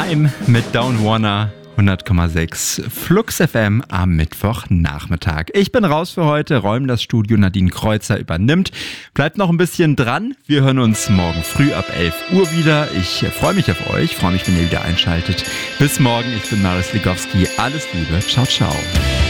Heim mit Down Warner. 100,6 Flux FM am Mittwochnachmittag. Ich bin raus für heute, räume das Studio, Nadine Kreuzer übernimmt. Bleibt noch ein bisschen dran. Wir hören uns morgen früh ab 11 Uhr wieder. Ich freue mich auf euch, freue mich, wenn ihr wieder einschaltet. Bis morgen, ich bin Marius Ligowski. Alles Liebe, ciao, ciao.